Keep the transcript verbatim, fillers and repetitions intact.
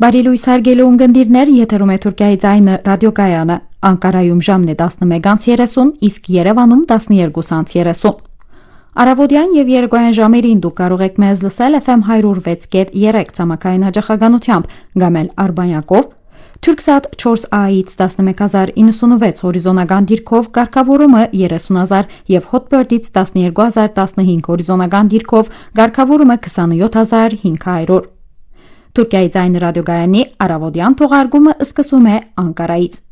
Բարի լույս հարգելի ունկնդիրներ, եթերում է Թուրքիայի ձայնը ռադիոկայանը, Անկարայում ժամն է տասնմեկ երեսուն, իսկ Երևանում տասնյոթ երեսուն։ Առավոտյան եւ երեկոյան ժամերին դուք կարող եք մեզ լսել F M one oh six point three ցամաքային հաճախականությամբ, կամ էլ Արբանյակով, Turksat four A-ից տասնմեկ հազար նվսանվեց հորիզոնական դիրքով, կարգավորումը երեսուն հազար եւ Hotbird-ից տասնյոթ հազար տասնհինգ հորիզոնական դիրքով, կարգավորումը քսանյոթ հազար հինգ հարյուր։ Թուրքիայի ձայնը ռադիոգայանի առավոտյան թողարկումը սկսում է Անկարայից։